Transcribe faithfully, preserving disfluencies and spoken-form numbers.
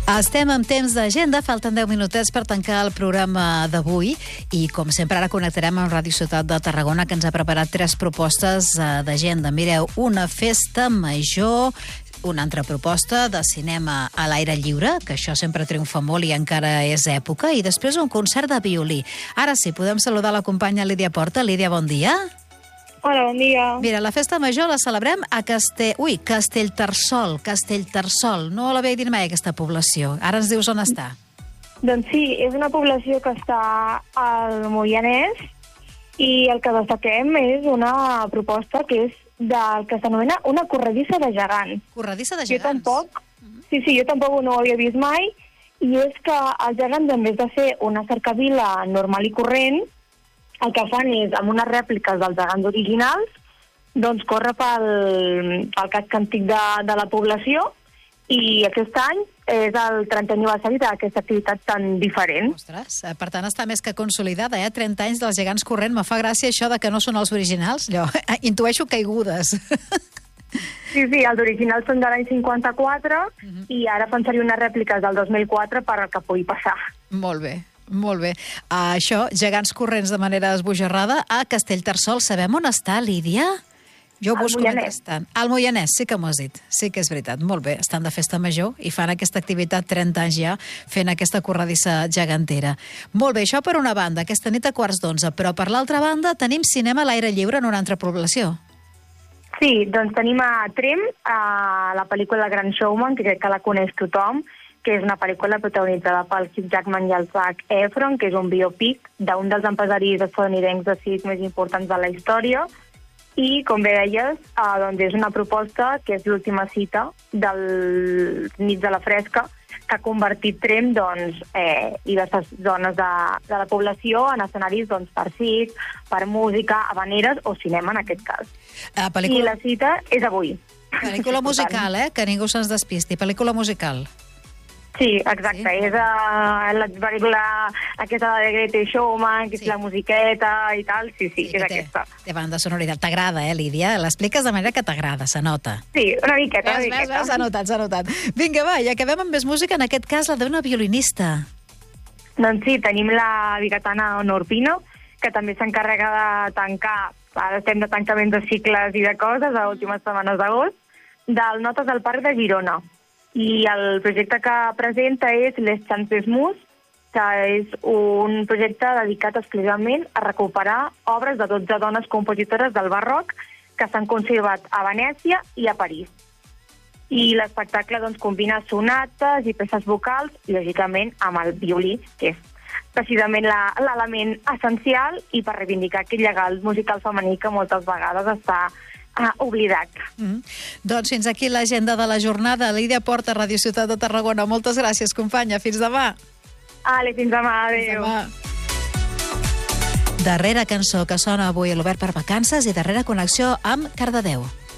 Estem en temps d'agenda, falten deu minutets per tancar el programa d'avui i, com sempre, ara connectarem amb Ràdio Ciutat de Tarragona, que ens ha preparat tres propostes d'agenda. Mireu, una festa major, una altra proposta de cinema a l'aire lliure, que això sempre triomfa molt i encara és època, i després un concert de violí. Ara sí, podem saludar la companya Lídia Porta. Lídia, bon dia. Hola, bon dia. Mira, la festa major la celebrem a Castell... Ui, Castellterçol, Castellterçol. No l'havia dit mai, aquesta població. Ara ens dius on està. Doncs sí, és una població que està al Moianès i el que destaquem és una proposta que és del que s'anomena una corredissa de gegants. Corredissa de Jo gegants? tampoc, sí, sí, jo tampoc no ho havia vist mai, i és que els gegants, en vez de ser una cercavila normal i corrent, el que fan és, amb unes rèpliques dels gegants originals, doncs corre pel, pel casc antic de, de la població, i aquest any és el trentè aniversari d'aquesta activitat tan diferent. Ostres, per tant està més que consolidada, eh? trenta anys dels gegants corrent. Me fa gràcia això de que no són els originals. Allò, intueixo caigudes. Sí, sí, els originals són de l'any cinquanta-quatre, uh-huh. i ara fan servir unes rèpliques del dos mil quatre per al que pugui passar. Molt bé. Molt bé. Uh, això, gegants corrents de manera esbojarrada a Castellterçol. Sabem on està, Lídia? Jo Al busco Moianès. mentrestant. Al Moianès, sí que m'ho has dit. Sí que és veritat. Molt bé. Estan de festa major i fan aquesta activitat trenta anys ja, fent aquesta corredissa gegantera. Molt bé, això per una banda, aquesta nit a quarts d'onze, però per l'altra banda tenim cinema a l'aire lliure en una altra població. Sí, doncs tenim a Trem, a la pel·lícula Gran Showman, que crec que la coneix tothom, que és una pel·lícula protagonitzada pel Hugh Jackman i el Zac Efron, que és un biopic d'un dels empresaris estadounidencs de circ més importants de la història. I, com bé deies, eh, doncs és una proposta que és l'última cita del Nit de la Fresca, que ha convertit Trem doncs, eh, i diverses zones de, de la població en escenaris doncs, per circ, per música, habaneres o cinema, en aquest cas. Uh, pel·lícula... I la cita és avui. Pel·lícula musical, eh? Que ningú se'ns despisti. Pel·lícula musical. Sí, exacte. Sí? És uh, la pel·lícula aquesta de Greatest Showman, que sí. És la musiqueta i tal. Sí, sí, sí és té, aquesta. Té banda sonoritat. T'agrada, eh, Lídia? L'expliques de manera que t'agrada, s'anota. Sí, una miqueta, una ves, miqueta. Ves, ves, s'ha notat, s'ha notat. Vinga, va, i acabem amb més música, en aquest cas la d'una violinista. Doncs sí, tenim la biguetana Norpino, que també s'encarrega de tancar, ara estem de tancament de cicles i de coses, a últimes setmanes d'agost, del Notes del Parc de Girona. I el projecte que presenta és Les Chances Mus, que és un projecte dedicat exclusivament a recuperar obres de dotze dones compositores del barroc que s'han conservat a Venècia i a París. I l'espectacle doncs, combina sonates i peces vocals, lògicament amb el violí, que és precisament l'element essencial i per reivindicar aquest llegat musical femení que moltes vegades està Ah, oblidat. Mm. Doncs fins aquí l'agenda de la jornada. Lídia Porta, Ràdio Ciutat de Tarragona. Moltes gràcies, companya. Fins demà. Ale, fins demà. Adéu. Fins demà. Darrera cançó que sona avui a l'Obert per Vacances i darrera connexió amb Cardedeu.